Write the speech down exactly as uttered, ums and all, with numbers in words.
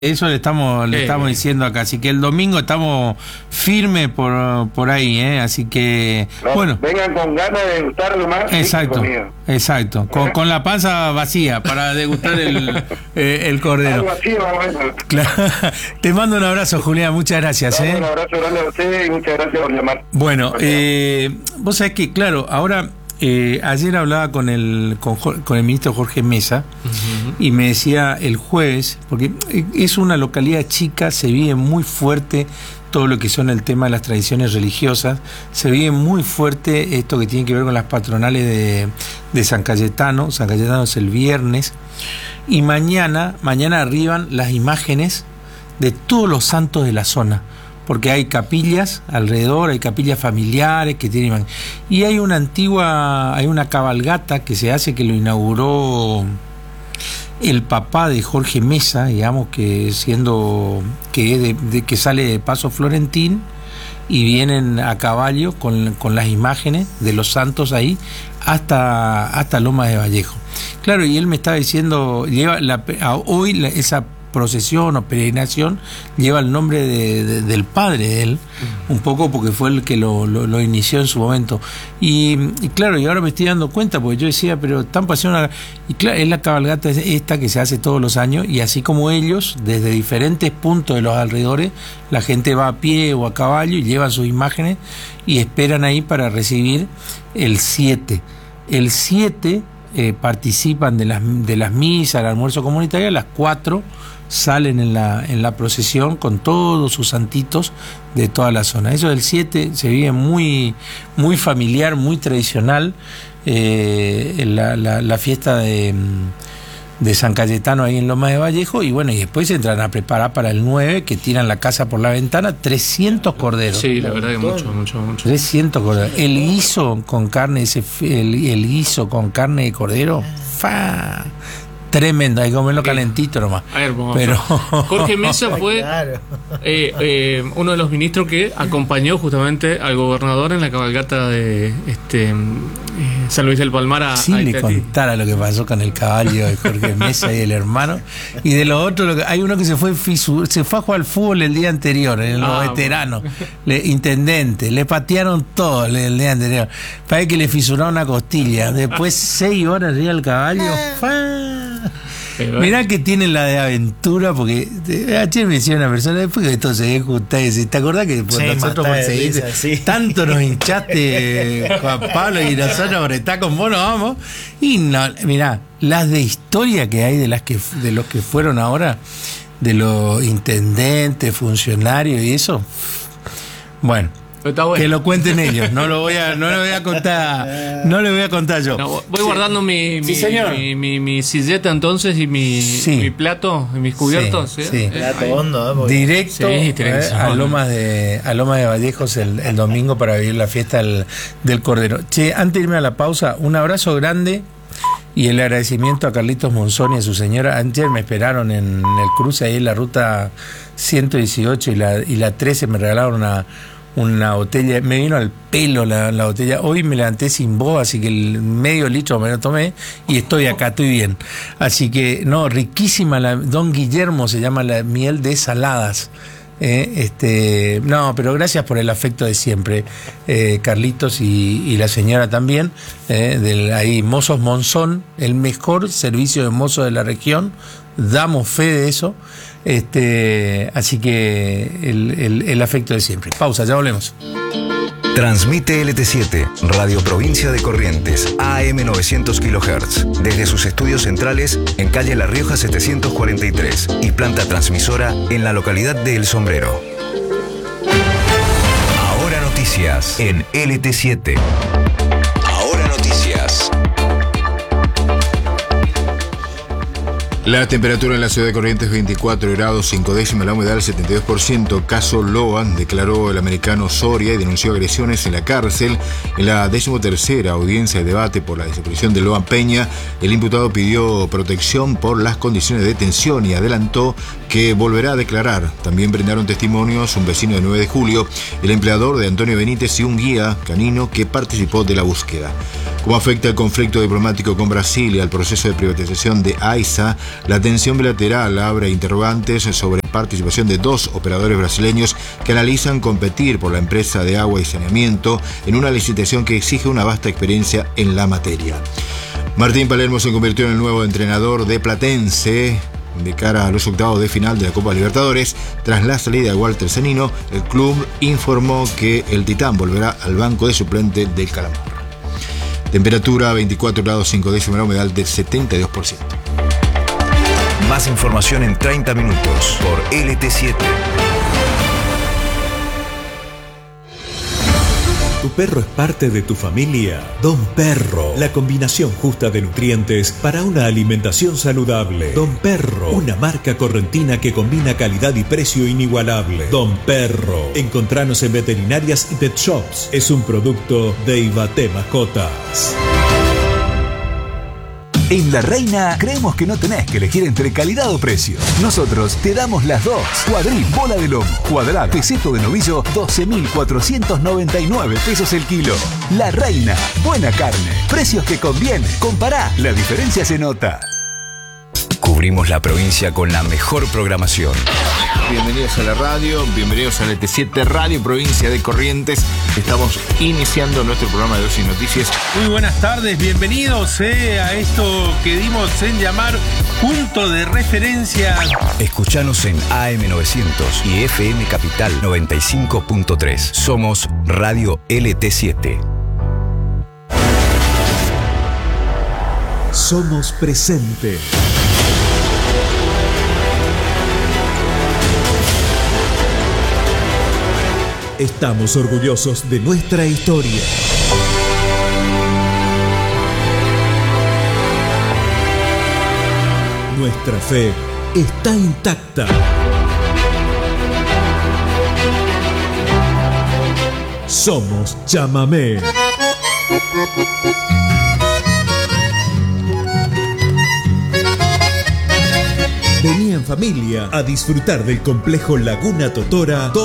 Eso le estamos le Eh. estamos diciendo acá, así que el domingo estamos firmes por, por ahí, ¿eh? Así que, No, bueno. Vengan con ganas de degustar lo más Exacto, rico mío. exacto, con, con la panza vacía para degustar el, eh, el cordero. Algo así, vamos a ver. Claro. Te mando un abrazo, Julián, muchas gracias, Dale, ¿eh? Un abrazo grande a ustedes y muchas gracias por llamar. Bueno, eh, vos sabés que, claro, ahora... Eh, ayer hablaba con el con, con el ministro Jorge Mesa, uh-huh, y me decía el jueves, porque es una localidad chica, se vive muy fuerte todo lo que son el tema de las tradiciones religiosas, se vive muy fuerte esto que tiene que ver con las patronales de, de San Cayetano. San Cayetano es el viernes, y mañana, mañana arriban las imágenes de todos los santos de la zona, porque hay capillas alrededor, hay capillas familiares que tienen, y hay una antigua, hay una cabalgata que se hace, que lo inauguró el papá de Jorge Mesa, digamos, que siendo que es de, de, que sale de Paso Florentín, y vienen a caballo con, con las imágenes de los santos ahí hasta hasta Lomas de Vallejo. Claro, y él me estaba diciendo, lleva la, hoy la, esa procesión o peregrinación lleva el nombre de, de, del padre de él, un poco porque fue el que lo, lo, lo inició en su momento. Y, y claro, y ahora me estoy dando cuenta, porque yo decía, pero están pasando una... Y claro, es la cabalgata esta que se hace todos los años, y así como ellos, desde diferentes puntos de los alrededores, la gente va a pie o a caballo y llevan sus imágenes y esperan ahí para recibir el siete. El siete eh, participan de las, de las misas, el almuerzo comunitario, a las cuatro salen en la en la procesión con todos sus santitos de toda la zona. Eso del siete se vive muy muy familiar, muy tradicional, eh, la, la, la fiesta de, de San Cayetano ahí en Lomas de Vallejo, y bueno, y después se entran a preparar para el nueve, que tiran la casa por la ventana, trescientos corderos. Sí, la verdad que mucho, mucho, mucho. trescientos corderos. El guiso con carne, ese el, el guiso con carne de cordero, ¡fa! Tremendo, hay que comerlo calentito nomás. Hermoso. Pero Jorge Mesa fue Claro. eh, eh, uno de los ministros que acompañó justamente al gobernador en la cabalgata de este eh, San Luis del Palmar a, si a le Itatí. contara lo que pasó con el caballo de Jorge Mesa y el hermano. Y de los otros, lo que, hay uno que se fue fisur, se fue a jugar al fútbol el día anterior, en los Ah, veteranos, le, intendente, le patearon todo el, el día anterior. Parece que le fisuraron una costilla. Después seis horas arriba del caballo. ¡Fa! Mirá que tienen la de aventura, porque ayer me decía una persona, después que esto se ve ustedes, ¿te acordás que Sí, nosotros matá por de seguir, risa, sí. tanto nos hinchaste, Juan Pablo, y nosotros por estar con vos nos vamos? Y no, mirá, las de historia que hay de las que de los que fueron ahora, de los intendentes, funcionarios y eso, bueno. Está bueno. Que lo cuenten ellos, no lo voy a, no lo voy a contar, no lo voy a contar yo. No, voy guardando mi, mi, Sí, señor. mi, mi, mi silleta entonces y mi, Sí. mi plato y mis cubiertos. Sí, ¿sí? sí. Eh, Plato ahí. hondo, ¿eh? Porque- Directo Sí, tiene que eh, ser. a Lomas de a Lomas de Vallejos el, el domingo para vivir la fiesta del, del Cordero. Che, antes de irme a la pausa, un abrazo grande y el agradecimiento a Carlitos Monzón y a su señora. Ayer me esperaron en el cruce ahí en la ruta ciento dieciocho y la, y la trece, me regalaron una una botella, me vino al pelo la, la botella. Hoy me levanté sin voz, así que el medio litro me lo tomé y estoy acá, estoy bien. Así que, no, riquísima la Don Guillermo, se llama la miel de Saladas. Eh, este, no, pero gracias por el afecto de siempre, eh, Carlitos y, y la señora también, eh, del, ahí Mozos Monzón, el mejor servicio de mozo de la región, damos fe de eso. Este, así que el, el, el afecto de siempre. Pausa, ya volvemos. Transmite L T siete, Radio Provincia de Corrientes, A M novecientos kilohertz, desde sus estudios centrales en calle La Rioja setecientos cuarenta y tres y planta transmisora en la localidad de El Sombrero. Ahora noticias en L T siete. Ahora noticias. La temperatura en la ciudad de Corrientes veinticuatro grados cinco décimas, la humedad del setenta y dos por ciento. Caso Loa, declaró el americano Soria y denunció agresiones en la cárcel. En la decimotercera audiencia de debate por la desaparición de Loa Peña, el imputado pidió protección por las condiciones de detención y adelantó que volverá a declarar. También brindaron testimonios un vecino de nueve de julio, el empleador de Antonio Benítez y un guía canino que participó de la búsqueda. Como afecta el conflicto diplomático con Brasil y al proceso de privatización de AISA, la tensión bilateral abre interrogantes sobre participación de dos operadores brasileños que analizan competir por la empresa de agua y saneamiento en una licitación que exige una vasta experiencia en la materia. Martín Palermo se convirtió en el nuevo entrenador de Platense de cara a los octavos de final de la Copa Libertadores. Tras la salida de Walter Zanino, el club informó que el Titán volverá al banco de suplente del Calamar. Temperatura veinticuatro grados cinco décimas, la humedad del setenta y dos por ciento. Más información en treinta minutos por L T siete. ¿Tu perro es parte de tu familia? Don Perro, la combinación justa de nutrientes para una alimentación saludable. Don Perro, una marca correntina que combina calidad y precio inigualable. Don Perro, encontranos en veterinarias y pet shops. Es un producto de Ibaté Mascotas. En La Reina creemos que no tenés que elegir entre calidad o precio. Nosotros te damos las dos. Cuadril, bola de lomo, cuadrada, peseto de novillo, doce mil cuatrocientos noventa y nueve pesos el kilo. La Reina, buena carne, precios que conviene. Compará, la diferencia se nota. Cubrimos la provincia con la mejor programación. Bienvenidos a la radio, bienvenidos a L T siete Radio Provincia de Corrientes. Estamos iniciando nuestro programa de Dosis Noticias. Muy buenas tardes, bienvenidos eh, a esto que dimos en llamar Punto de Referencia. Escuchanos en A M novecientos y F M Capital noventa y cinco punto tres. Somos Radio L T siete. Somos presente. Estamos orgullosos de nuestra historia. Nuestra fe está intacta. Somos Chamamé. Vení en familia a disfrutar del complejo Laguna Totora.